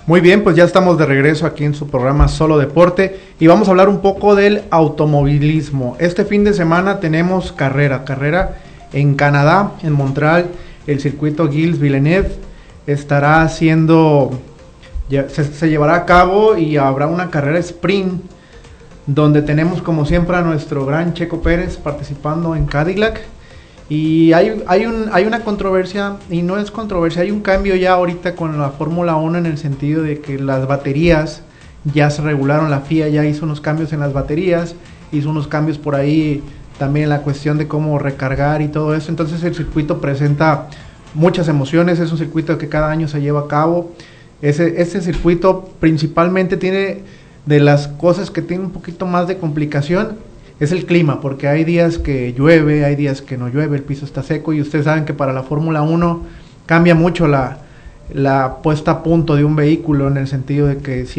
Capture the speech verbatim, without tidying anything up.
Muy bien, pues ya estamos de regreso aquí en su programa Solo Deporte y vamos a hablar un poco del automovilismo. Este fin de semana tenemos carrera, carrera en Canadá, en Montreal, el circuito Gilles Villeneuve estará haciendo, se, se llevará a cabo y habrá una carrera sprint donde tenemos como siempre a nuestro gran Checo Pérez participando en Cadillac. Y hay, hay, un, hay una controversia, y no es controversia, hay un cambio ya ahorita con la Fórmula uno en el sentido de que las baterías ya se regularon, la F I A ya hizo unos cambios en las baterías, hizo unos cambios por ahí también en la cuestión de cómo recargar y todo eso, entonces el circuito presenta muchas emociones, es un circuito que cada año se lleva a cabo, ese, ese circuito principalmente tiene de las cosas que tiene un poquito más de complicación, es el clima, porque hay días que llueve, hay días que no llueve, el piso está seco y ustedes saben que para la Fórmula uno cambia mucho la, la puesta a punto de un vehículo en el sentido de que si